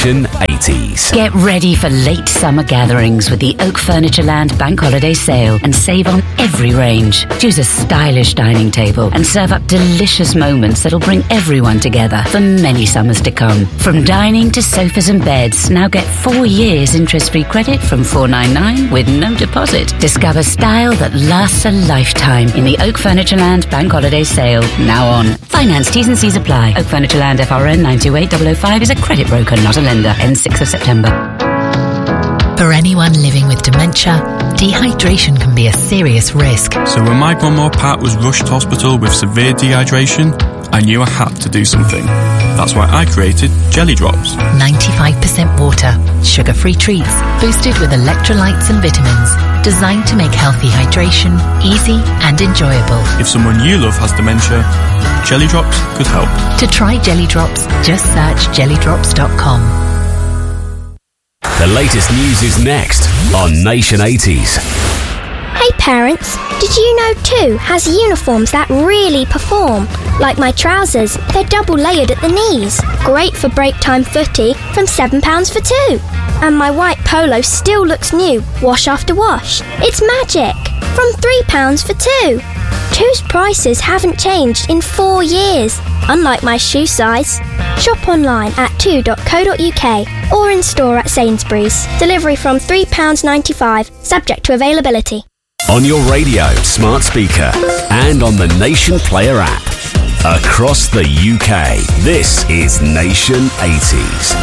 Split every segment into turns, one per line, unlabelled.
Nation 80s.
Get ready for late summer gatherings with the Oak Furnitureland Bank Holiday Sale and save on every range. Choose a stylish dining table and serve up delicious moments that'll bring everyone together for many summers to come. From dining to sofas and beds, now get 4 years interest-free credit from $499 with no deposit. Discover style that lasts a lifetime in the Oak Furnitureland Bank Holiday Sale, now on. Finance T's and C's apply. Oak Furnitureland FRN 928005 is a credit broker, not a lender. Ends 6th of September.
For anyone living with dementia, dehydration can be a serious risk.
So when my grandma Pat was rushed to hospital with severe dehydration, I knew I had to do something. That's why I created Jelly Drops.
95% water, sugar-free treats, boosted with electrolytes and vitamins, designed to make healthy hydration easy and enjoyable.
If someone you love has dementia, Jelly Drops could help.
To try Jelly Drops, just search jellydrops.com.
The latest news is next on Nation 80s.
Hey parents, did you know 2 has uniforms that really perform? Like my trousers, they're double layered at the knees. Great for break time footy from £7 for 2. And my white polo still looks new, wash after wash. It's magic! From £3 for 2. 2's prices haven't changed in 4 years, unlike my shoe size. Shop online at 2.co.uk or in store at Sainsbury's. Delivery from £3.95, subject to availability.
On your radio, smart speaker, and on the Nation Player app. Across the UK, this is Nation 80s.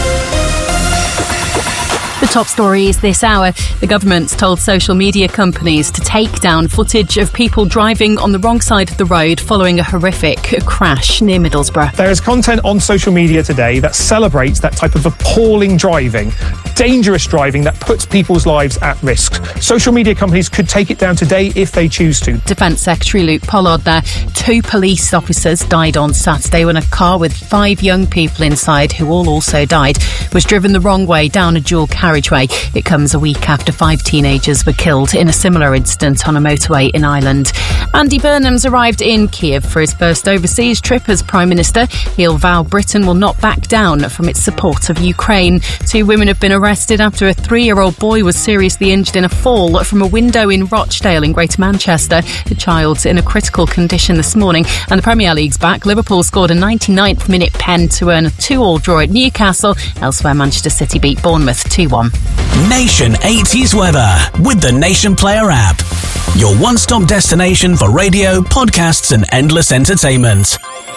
The top story is this hour. The government's told social media companies to take down footage of people driving on the wrong side of the road following a horrific crash near Middlesbrough.
There is content on social media today that celebrates that type of appalling driving, dangerous driving that puts people's lives at risk. Social media companies could take it down today if they choose to.
Defence Secretary Luke Pollard there. 2 police officers died on Saturday when a car with 5 young people inside, who all also died, was driven the wrong way down a dual carriageway. It comes a week after 5 teenagers were killed in a similar incident on a motorway in Ireland. Andy Burnham's arrived in Kiev for his first overseas trip as Prime Minister. He'll vow Britain will not back down from its support of Ukraine. 2 women have been arrested after a 3-year-old boy was seriously injured in a fall from a window in Rochdale in Greater Manchester. The child's in a critical condition this morning. And the Premier League's back. Liverpool scored a 99th minute pen to earn a 2-2 draw at Newcastle. Elsewhere, Manchester City beat Bournemouth 2-1.
Nation 80s weather with the Nation Player app. Your one-stop destination for radio, podcasts and endless entertainment.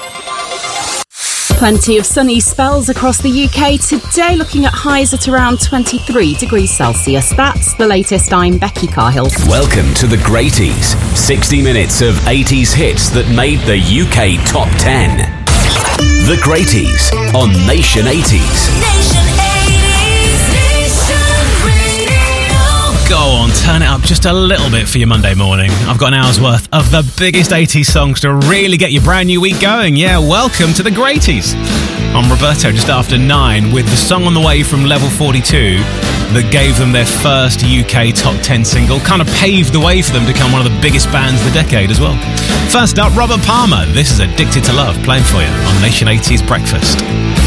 Plenty of sunny spells across the UK today, looking at highs at around 23 degrees Celsius. That's the latest. I'm Becky Carhill.
Welcome to The Greaties. 60 minutes of 80s hits that made the UK Top 10. The Greaties on Nation 80s.
Nation 80s. Go on, turn it up just a little bit for your Monday morning. I've got an hour's worth of the biggest 80s songs to really get your brand new week going. Yeah, welcome to The Greaties. I'm Roberto, just after 9, with the song on the way from Level 42 that gave them their first UK Top 10 single. Kind of paved the way for them to become one of the biggest bands of the decade as well. First up, Robert Palmer. This is Addicted to Love, playing for you on Nation 80s Breakfast.